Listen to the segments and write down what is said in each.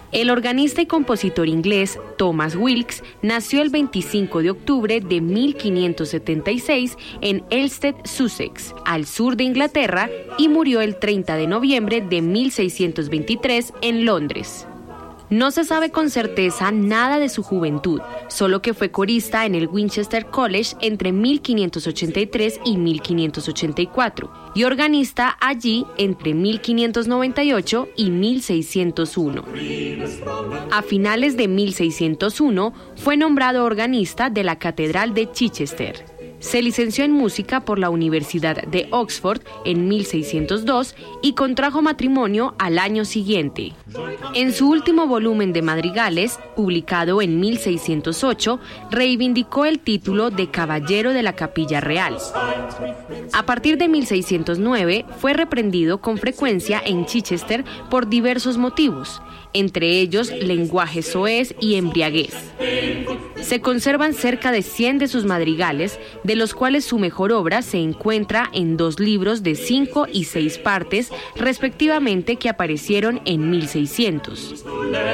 El organista y compositor inglés Thomas Wilkes nació el 25 de octubre de 1576 en Elstead, Sussex, al sur de Inglaterra, y murió el 30 de noviembre de 1623 en Londres. No se sabe con certeza nada de su juventud, solo que fue corista en el Winchester College entre 1583 y 1584 y organista allí entre 1598 y 1601. A finales de 1601 fue nombrado organista de la Catedral de Chichester. Se licenció en música por la Universidad de Oxford en 1602 y contrajo matrimonio al año siguiente. En su último volumen de madrigales, publicado en 1608, reivindicó el título de Caballero de la Capilla Real. A partir de 1609 fue reprendido con frecuencia en Chichester por diversos motivos, entre ellos lenguaje soez y embriaguez. Se conservan cerca de 100 de sus madrigales, de los cuales su mejor obra se encuentra en 2 libros de 5 y 6 partes, respectivamente, que aparecieron en 1600.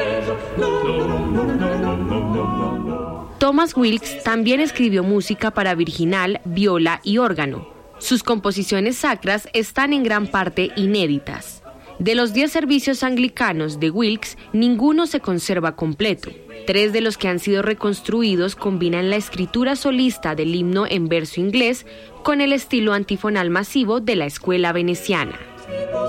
Thomas Wilkes también escribió música para virginal, viola y órgano. Sus composiciones sacras están en gran parte inéditas. De los 10 servicios anglicanos de Wilkes, ninguno se conserva completo. 3 de los que han sido reconstruidos combinan la escritura solista del himno en verso inglés con el estilo antifonal masivo de la escuela veneciana.